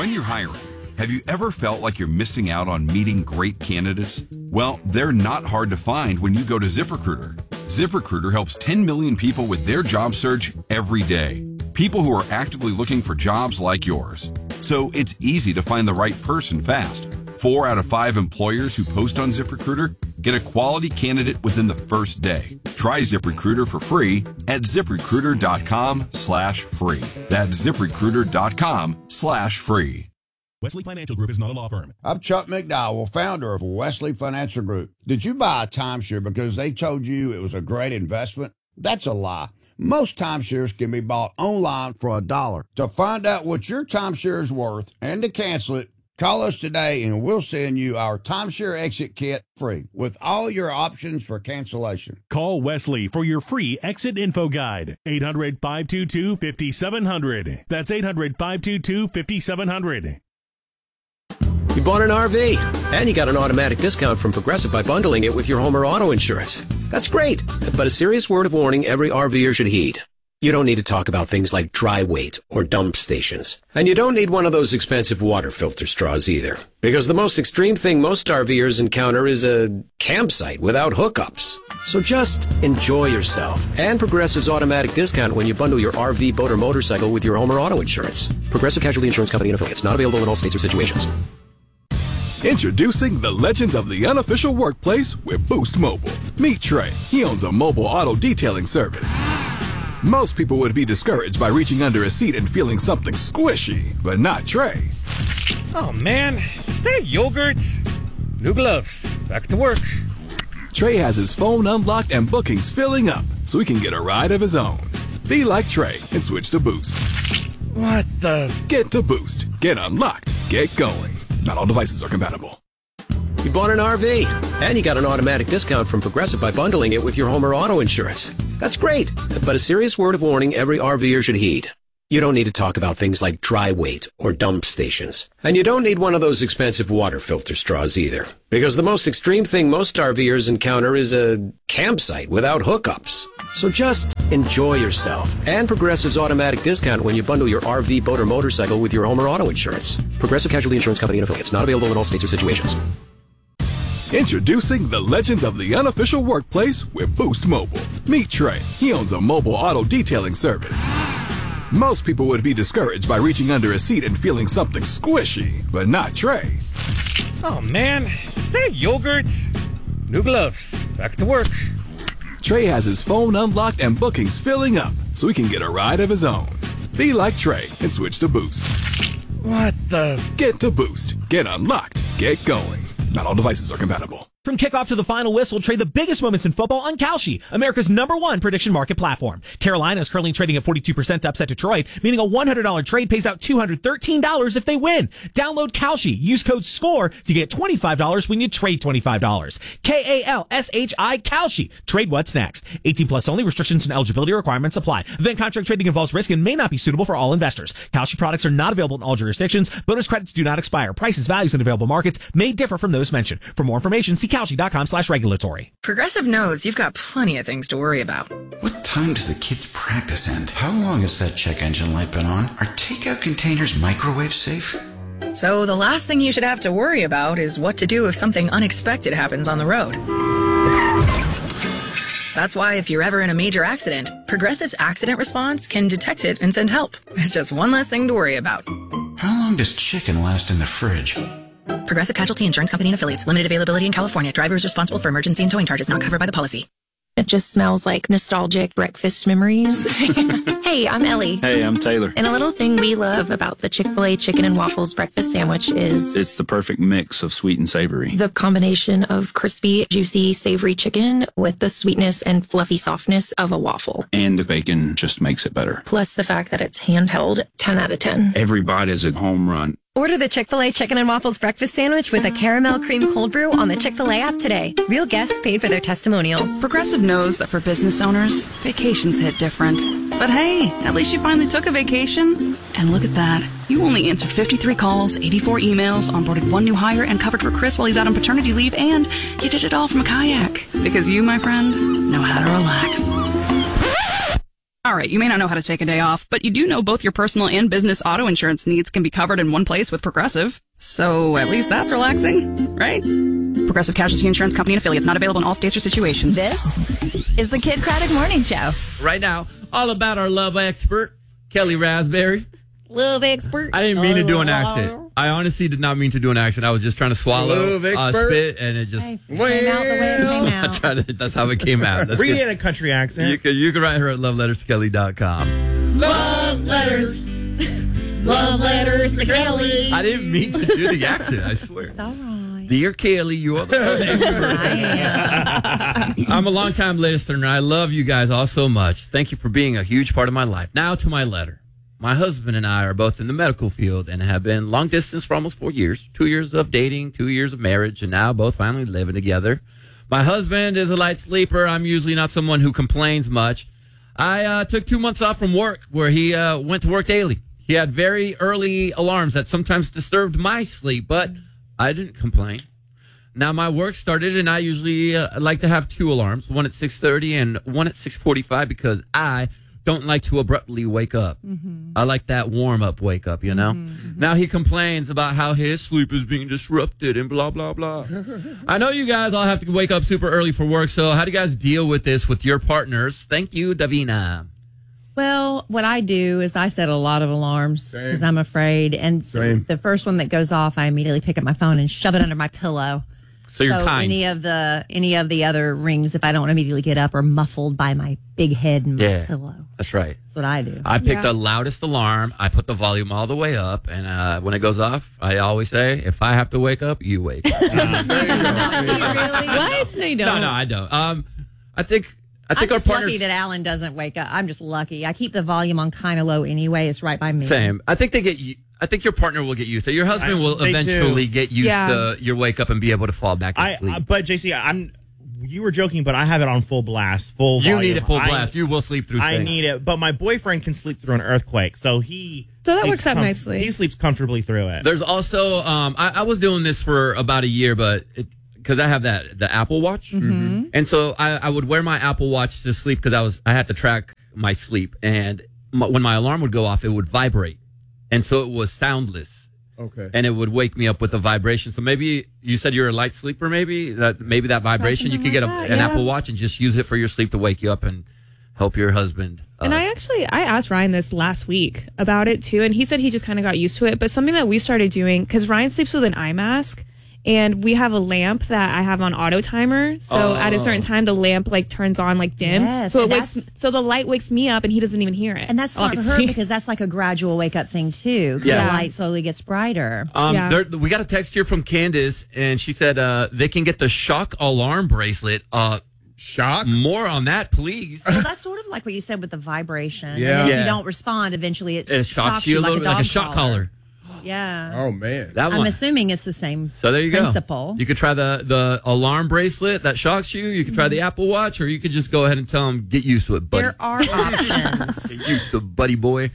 When you're hiring, have you ever felt like you're missing out on meeting great candidates? Well, they're not hard to find when you go to ZipRecruiter. ZipRecruiter helps 10 million people with their job search every day. People who are actively looking for jobs like yours. So it's easy to find the right person fast. 4 out of 5 employers who post on ZipRecruiter get a quality candidate within the first day. Try ZipRecruiter for free at ZipRecruiter.com/free. That's ZipRecruiter.com/free. Wesley Financial Group is not a law firm. I'm Chuck McDowell, founder of Wesley Financial Group. Did you buy a timeshare because they told you it was a great investment? That's a lie. Most timeshares can be bought online for $1. To find out what your timeshare is worth and to cancel it, call us today and we'll send you our timeshare exit kit free with all your options for cancellation. Call Wesley for your free exit info guide. 800-522-5700. That's 800-522-5700. You bought an RV, and you got an automatic discount from Progressive by bundling it with your home or auto insurance. That's great, but a serious word of warning every RVer should heed. You don't need to talk about things like dry weight or dump stations. And you don't need one of those expensive water filter straws either. Because the most extreme thing most RVers encounter is a campsite without hookups. So just enjoy yourself and Progressive's automatic discount when you bundle your RV, boat, or motorcycle with your home or auto insurance. Progressive Casualty Insurance Company and Affiliates. Not available in all states or situations. Introducing the legends of the unofficial workplace with Boost Mobile. Meet Trey. He owns a mobile auto detailing service. Most people would be discouraged by reaching under a seat and feeling something squishy, but not Trey. Oh man, is that yogurt? New gloves, back to work. Trey has his phone unlocked and bookings filling up, so he can get a ride of his own. Be like Trey and switch to Boost. What the? Get to Boost. Get unlocked. Get going. Not all devices are compatible. You bought an RV, and you got an automatic discount from Progressive by bundling it with your home or auto insurance. That's great, but a serious word of warning every RVer should heed. You don't need to talk about things like dry weight or dump stations. And you don't need one of those expensive water filter straws either. Because the most extreme thing most RVers encounter is a campsite without hookups. So just enjoy yourself and Progressive's automatic discount when you bundle your RV, boat, or motorcycle with your home or auto insurance. Progressive Casualty Insurance Company and Affiliates. Not available in all states or situations. Introducing the legends of the unofficial workplace with Boost Mobile. Meet Trey. He owns a mobile auto detailing service. Most people would be discouraged by reaching under a seat and feeling something squishy, but not Trey. Oh man, is that yogurt? New gloves, back to work. Trey has his phone unlocked and bookings filling up, so he can get a ride of his own. Be like Trey and switch to Boost. What the? Get to Boost. Get unlocked. Get going. Not all devices are compatible. From kickoff to the final whistle, trade the biggest moments in football on Kalshi, America's #1 prediction market platform. Carolina is currently trading at 42% to upset Detroit, meaning a $100 trade pays out $213 if they win. Download Kalshi. Use code SCORE to get $25 when you trade $25. KALSHI Kalshi. Trade what's next. 18 plus only. Restrictions and eligibility requirements apply. Event contract trading involves risk and may not be suitable for all investors. Kalshi products are not available in all jurisdictions. Bonus credits do not expire. Prices, values, and available markets may differ from those mentioned. For more information, see Kalshi.com/regulatory. Progressive knows you've got plenty of things to worry about. What time does the kids' practice end? How long has that check engine light been on? Are takeout containers microwave safe? So the last thing you should have to worry about is what to do if something unexpected happens on the road. That's why if you're ever in a major accident, Progressive's accident response can detect it and send help. It's just one less thing to worry about. How long does chicken last in the fridge? Progressive Casualty Insurance Company and Affiliates. Limited availability in California. Driver is responsible for emergency and towing charges not covered by the policy. It just smells like nostalgic breakfast memories. Hey, I'm Ellie. Hey, I'm Taylor. And a little thing we love about the Chick-fil-A chicken and waffles breakfast sandwich is... it's the perfect mix of sweet and savory. The combination of crispy, juicy, savory chicken with the sweetness and fluffy softness of a waffle. And the bacon just makes it better. Plus the fact that it's handheld, 10 out of 10. Every bite is a home run. Order the Chick-fil-A Chicken and Waffles Breakfast Sandwich with a caramel cream cold brew on the Chick-fil-A app today. Real guests paid for their testimonials. Progressive knows that for business owners, vacations hit different. But hey, at least you finally took a vacation. And look at that. You only answered 53 calls, 84 emails, onboarded 1 new hire, and covered for Chris while he's out on paternity leave, and you did it all from a kayak. Because you, my friend, know how to relax. All right, you may not know how to take a day off, but you do know both your personal and business auto insurance needs can be covered in one place with Progressive. So at least that's relaxing, right? Progressive Casualty Insurance Company and affiliates, not available in all states or situations. This is the Kid Craddock Morning Show. Right now, all about our love expert, Kelly Raspberry. Love expert. I didn't mean to do an accent. I honestly did not mean to do an accent. I was just trying to swallow, spit, and it just... Came out the way it came out. That's how it came out. That's Read it in a country accent. You can write her at loveletterskelly.com. Love letters. Love letters to Kelly. I didn't mean to do the accent, I swear. It's all right. Dear Kelly, you are the expert. I am. I'm a longtime listener, and I love you guys all so much. Thank you for being a huge part of my life. Now to my letter. My husband and I are both in the medical field and have been long distance for almost 4 years. 2 years of dating, 2 years of marriage, and now both finally living together. My husband is a light sleeper. I'm usually not someone who complains much. I took 2 months off from work where he went to work daily. He had very early alarms that sometimes disturbed my sleep, but I didn't complain. Now my work started, and I usually like to have 2 alarms, one at 6:30 and one at 6:45 because I don't like to abruptly wake up. Mm-hmm. I like that warm-up wake up, you know? Mm-hmm. Now he complains about how his sleep is being disrupted and blah, blah, blah. I know you guys all have to wake up super early for work, so how do you guys deal with this with your partners? Thank you, Davina. Well, what I do is I set a lot of alarms because I'm afraid. And the first one that goes off, I immediately pick up my phone and shove it under my pillow. So you're kind. Any of the other rings, if I don't immediately get up, are muffled by my big head and my pillow. That's right. That's what I do. I pick the loudest alarm. I put the volume all the way up, and when it goes off, I always say, "If I have to wake up, you wake up." Really? What? No, you don't. No, I don't. I think I'm our just partners. lucky that Alan doesn't wake up. I'm just lucky. I keep the volume on kind of low anyway. It's right by me. Same. I think your partner will get used to it. Your husband will eventually get used to your wake up and be able to fall back asleep. But JC, you were joking, but I have it on full blast, full volume. You need it full blast. You will sleep through things. I need it, but my boyfriend can sleep through an earthquake, so that works out nicely. He sleeps comfortably through it. There's also I was doing this for about a year, but because I have the Apple Watch, Mm-hmm. and so I would wear my Apple Watch to sleep because I had to track my sleep, and when my alarm would go off, it would vibrate. And so it was soundless. Okay. And it would wake me up with the vibration. So maybe you said you're a light sleeper, maybe that vibration, you could get an Apple Watch and just use it for your sleep to wake you up and help your husband. And I asked Ryan this last week about it too. And he said he just kind of got used to it. But something that we started doing, because Ryan sleeps with an eye mask. And we have a lamp that I have on auto timer. So at a certain time, the lamp turns on dim. Yes, so the light wakes me up and he doesn't even hear it. And that's smart for her because that's like a gradual wake up thing too. Yeah. The light slowly gets brighter. We got a text here from Candace, and she said they can get the shock alarm bracelet. Shock? More on that, please. Well, that's sort of like what you said with the vibration. Yeah. And if you don't respond, eventually it shocks you a little bit, like a shock collar. Yeah. Oh, man. I'm assuming it's the same So there you principle. go. You could try the alarm bracelet that shocks you. You could try the Apple Watch, or you could just go ahead and tell them, get used to it, buddy. There are options. Get used to it, buddy boy.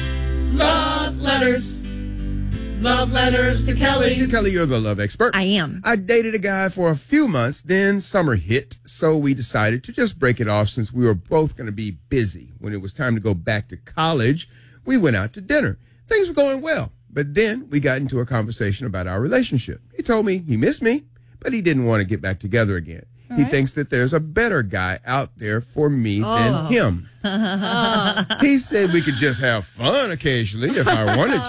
Love letters. Love letters to Kelly. Kelly, you're the love expert. I am. I dated a guy for a few months, then summer hit, so we decided to just break it off since we were both going to be busy. When it was time to go back to college, we went out to dinner. Things were going well. But then we got into a conversation about our relationship. He told me he missed me, but he didn't want to get back together again. He thinks that there's a better guy out there for me than him. He said we could just have fun occasionally if I wanted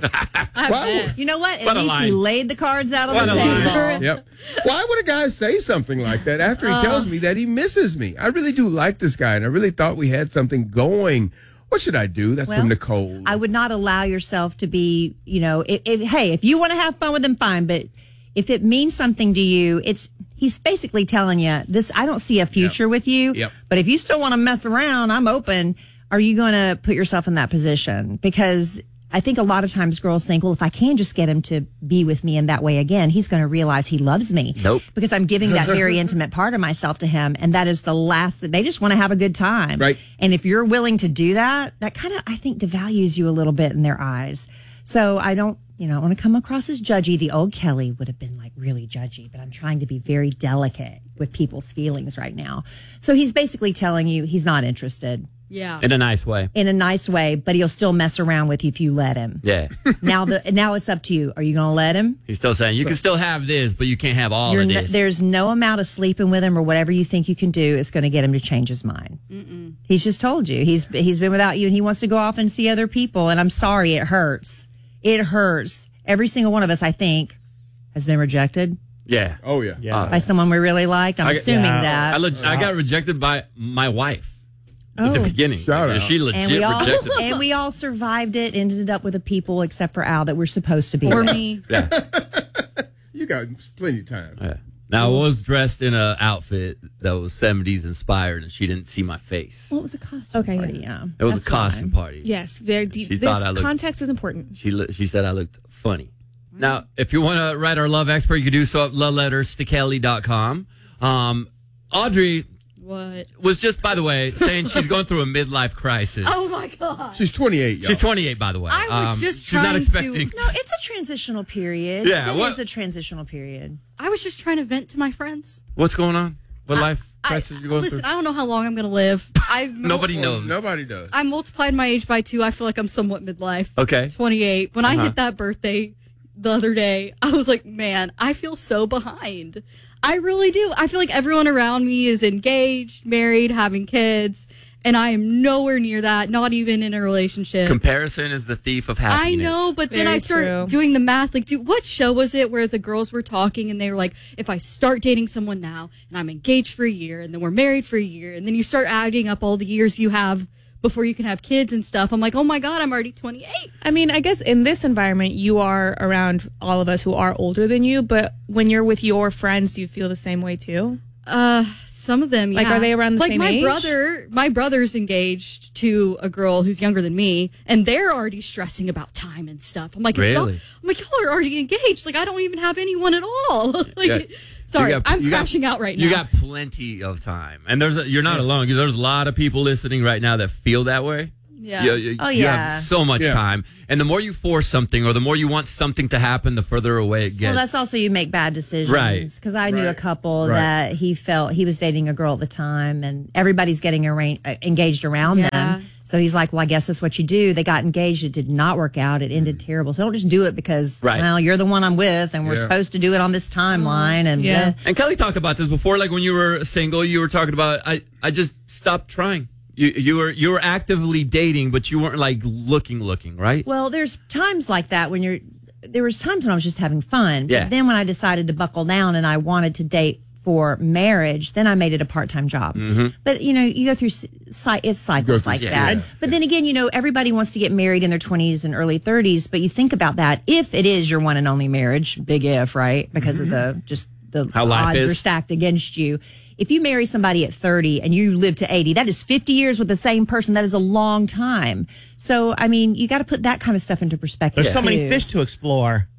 to. You know what? At least he laid the cards out on the table. Yep. Why would a guy say something like that after he tells me that he misses me? I really do like this guy, and I really thought we had something going. What should I do? That's from Nicole. I would not allow yourself to be, hey, if you want to have fun with him, fine. But if it means something to you, he's basically telling you this. I don't see a future with you. Yep. But if you still want to mess around, I'm open. Are you going to put yourself in that position? Because I think a lot of times girls think, well, if I can just get him to be with me in that way again, he's going to realize he loves me. Nope. Because I'm giving that very intimate part of myself to him. And that is the last that they just want to have a good time. Right. And if you're willing to do that, that kind of, I think, devalues you a little bit in their eyes. So I don't, want to come across as judgy. The old Kelly would have been really judgy, but I'm trying to be very delicate with people's feelings right now. So he's basically telling you he's not interested. Yeah. In a nice way. In a nice way, but he'll still mess around with you if you let him. Yeah. Now it's up to you. Are you going to let him? He's still saying, you can still have this, but you can't have all of this. There's no amount of sleeping with him or whatever you think you can do is going to get him to change his mind. Mm-mm. He's just told you. He's been without you, and he wants to go off and see other people, and I'm sorry, it hurts. It hurts. Every single one of us, I think, has been rejected. Yeah. Oh, yeah. By someone we really like. I'm assuming that. I got rejected by my wife at the beginning. Shout out. She legit rejected me. And we all survived it, ended up with the people, except for Al, that we're supposed to be Or with. me. Yeah. You got plenty of time. Yeah. Now, I was dressed in an outfit that was 70s inspired, and she didn't see my face. Well, it was a costume party, yeah. It was That's a costume party. Yes, very She deep. thought I looked- Context is important. She said I looked funny. Now, if you want to write our love expert, you can do so at loveletterstokelly.com. Audrey What? was just, by the way, saying she's going through a midlife crisis. Oh, my God. She's 28, y'all. She's 28, by the way. I was just she's not trying expecting. No, it's a transitional period. Yeah, It what- is a transitional period. I was just trying to vent to my friends. What's going on? What life crisis are you going Listen, through? I don't know how long I'm going to live. Nobody knows. Nobody does. I multiplied my age by 2. I feel like I'm somewhat midlife. Okay. 28. When I Uh-huh. hit that birthday the other day, I was like, man, I feel so behind. I really do. I feel like everyone around me is engaged, married, having kids, and I am nowhere near that, not even in a relationship. Comparison is the thief of happiness. I know, but then Very I start true. doing the math. Like, dude, what show was it where the girls were talking and they were like, if I start dating someone now and I'm engaged for a year and then we're married for a year and then you start adding up all the years you have before you can have kids and stuff. I'm like, oh my God, I'm already 28. I mean, I guess in this environment, you are around all of us who are older than you, but when you're with your friends, do you feel the same way too? Some of them, yeah. Like, are they around the like same my age? my brother's engaged to a girl who's younger than me, and they're already stressing about time and stuff. I'm like, Really? y'all are already engaged. Like, I don't even have anyone at all. like, Yeah. sorry, You got- I'm you got- crashing out right now. You got plenty of time. And you're not alone. There's a lot of people listening right now that feel that way. Yeah. You have so much Yeah. time. And the more you force something or the more you want something to happen, the further away it gets. Well, that's also you make bad decisions. Right. Because I knew a couple Right. that he felt he was dating a girl at the time, and everybody's getting engaged around Yeah. them. So he's like, well, I guess that's what you do. They got engaged. It did not work out. It ended terrible. So don't just do it because, Right. well, you're the one I'm with, and we're Yeah. supposed to do it on this timeline. And Yeah. And Kelly talked about this before, like when you were single, you were talking about, I just stopped trying. You were actively dating, but you weren't like looking, right? Well, there's times like that when there was times when I was just having fun. Yeah. But then when I decided to buckle down and I wanted to date for marriage, then I made it a part-time job. Mm-hmm. But, you go through it's cycles like yeah, that. yeah. But then again, everybody wants to get married in their 20s and early 30s. But you think about that. If it is your one and only marriage, big if, right? Because of the How life odds is. are stacked against you. If you marry somebody at 30 and you live to 80, that is 50 years with the same person. That is a long time. So, I mean, you got to put that kind of stuff into perspective. There's so many too. fish to explore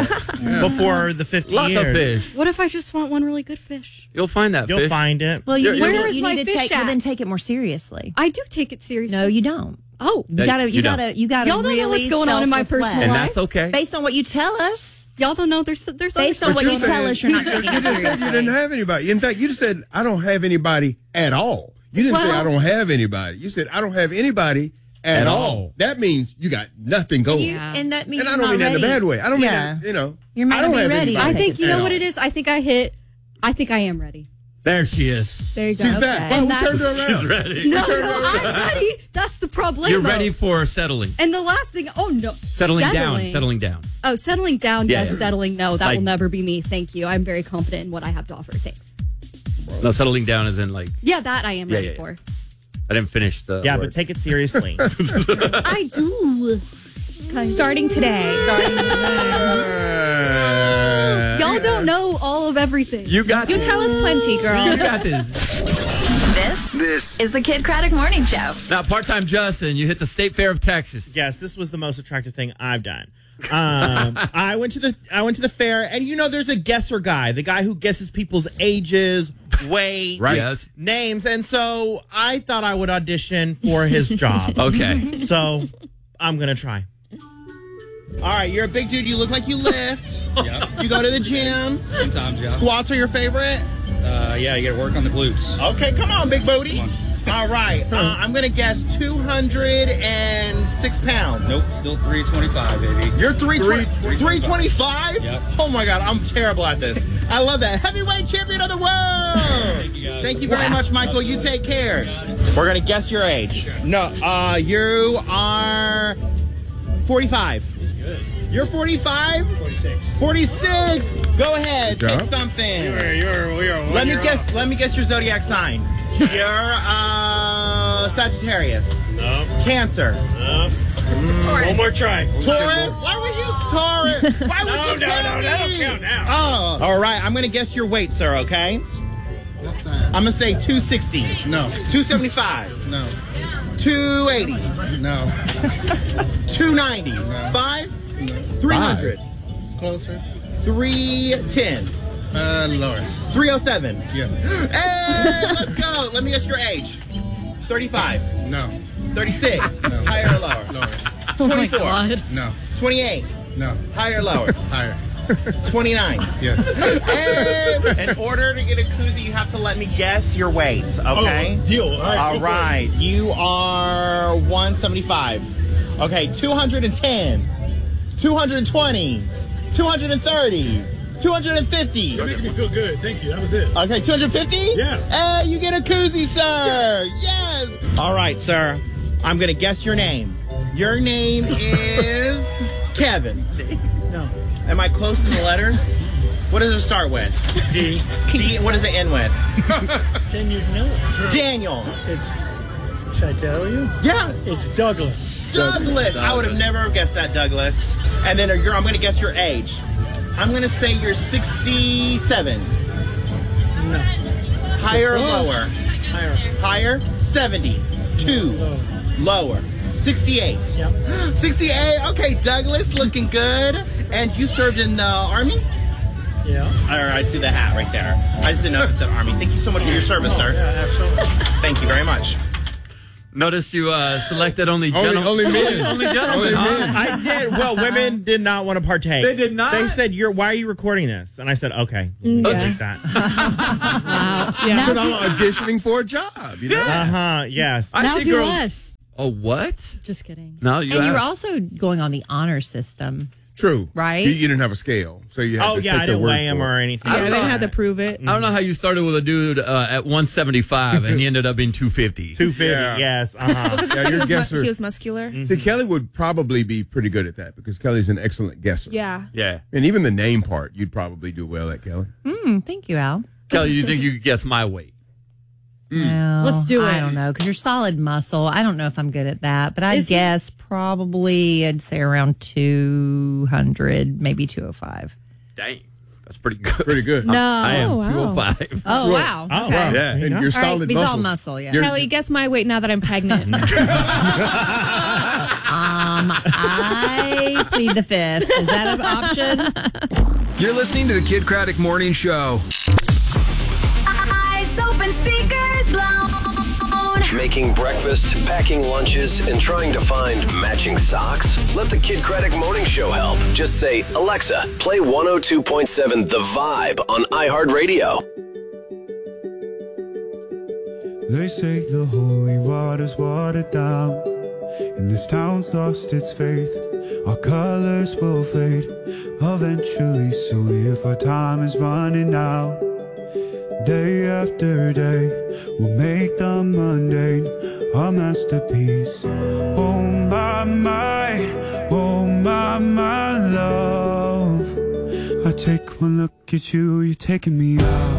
before the 50 Lots years. of fish. What if I just want one really good fish? You'll find that You'll fish. find it. Well, you Where need is you my need to fish take at? then take it more seriously. I do take it seriously. No, you don't. Oh, You gotta you don't. you gotta Y'all don't really know what's going on in my self-reflect. personal And life. that's okay. Based on what you tell us, y'all don't know there's based other on what But you said- tell us, you're not taking You it just said you seriously. didn't have anybody. In fact, you just said, I don't have anybody at all. You didn't say, Well- I don't have anybody. You said, I don't have anybody at all. That means you got nothing going. And that means And I you're don't mean not that in a ready. bad way. I don't Yeah. mean that, You're meant I to don't be have ready. anybody I think you at know what all. it is. I think I am ready. There she is. There you go. She's back. And Well, we turned her that's- around. She's ready. No, I'm ready. That's the problem. You're ready for settling. And the last thing, Settling down. Oh, settling down, Yeah, yes. yeah. Settling, no. That Like- will never be me. Thank you. I'm very confident in what I have to offer. Thanks. No, settling down is in like, Yeah, that I am Yeah, ready yeah, yeah. for. I didn't finish the Yeah, word. but take it seriously. I do. Starting today. Y'all don't know all of everything. You got You this. tell us plenty, girl. You got this. This is the Kid Craddock Morning Show. Now, part-time Justin, you hit the State Fair of Texas. Yes, this was the most attractive thing I've done. I went to the fair, and there's a guesser guy, the guy who guesses people's ages, weight, Right. Yes. names, and so I thought I would audition for his job. Okay. So I'm gonna try. All right, you're a big dude. You look like you lift. Yeah. You go to the gym. Sometimes, yeah. Squats are your favorite. Yeah, you got to work on the glutes. Okay, come on, big booty. All right. I'm going to guess 206 pounds. Nope, still 325, baby. You're 325? Yep. Oh my God, I'm terrible at this. I love that. Heavyweight champion of the world. Thank you, guys. Thank you very much, Michael. You take care. We're going to guess your age. No, you are 45. You're 45? 46. 46. Go ahead, take something. Let me guess your zodiac sign. You're Sagittarius. No. Cancer. No. One more try. Taurus. Why would you Taurus? Why would you No, don't count now. Oh, all right. I'm gonna guess your weight, sir. Okay. I'm gonna say 260. No. 275. No. 280. No. 290. No. 5. 300. Closer. 310. Lower. 307. Yes. Hey, let's go. Let me guess your age. 35. No. 36. No. Higher or lower? Lower. 24. No. 28. No. Higher or lower? Higher. 29. Yes. Hey, in order to get a koozie, you have to let me guess your weight, okay? Oh, deal. All right. You are 175. Okay, 210. 220. 230. 250. You're making me feel good. Thank you. That was it. Okay, 250? Yeah. Hey, you get a koozie, sir. Yes. All right, sir. I'm going to guess your name. Your name is Kevin. No. Am I close in the letters? What does it start with? D. D. What does it end with? Then you know it. Daniel. Should I tell you? Yeah. It's Douglas. Douglas. I would have never guessed that, Douglas. And then I'm going to guess your age. I'm going to say you're 67. No. Higher or lower? Higher. Higher? 72. Lower. 68. Yep. 68. Okay, Douglas, looking good. And you served in the Army? Yeah. All right, I see the hat right there. I just didn't know if it said Army. Thank you so much for your service, sir. Yeah, absolutely. Thank you very much. Notice you selected only gentlemen. Only men. Only gentlemen. Huh? I did. Well, women did not want to partake. They did not? They said, "Why are you recording this?" And I said, "Okay, let's take that." Wow. Yeah. Because I'm auditioning for a job. You know? Yes. Now see do girls- less. Oh, what? Just kidding. No, you And you were asked. also going on the honor system. True. Right? You didn't have a scale, so you had Oh to yeah, take I their didn't word weigh him for it. or anything. Yeah, they didn't have to prove it. I don't know how you started with a dude at 175 and he ended up being 250. 250. Yeah. Yes. Yeah, your guesser. He was muscular. See, Kelly would probably be pretty good at that because Kelly's an excellent guesser. Yeah. Yeah. And even the name part, you'd probably do well at, Kelly. Thank you, Al. Kelly, you think you could guess my weight? Well, Let's do it. I don't know, because you're solid muscle. I don't know if I'm good at that, but I guess probably I'd say around 200, maybe 205. Dang. That's pretty good. Pretty good. No. I am Oh, wow. 205. Oh, wow. Oh, Okay. wow. Yeah, and you're All right, solid he's muscle. all muscle, yeah. Kelly, guess my weight now that I'm pregnant. I plead the fifth. Is that an option? You're listening to the Kid Craddock Morning Show. Eyes open, speakers blown. Making breakfast, packing lunches, and trying to find matching socks? Let the Kid Craddock Morning Show help. Just say, Alexa, play 102.7 The Vibe on iHeartRadio. They say the holy water's watered down, and this town's lost its faith. Our colors will fade eventually, so if our time is running out, day after day, we'll make the mundane our masterpiece. Oh my, my love. I take one look at you, you're taking me out.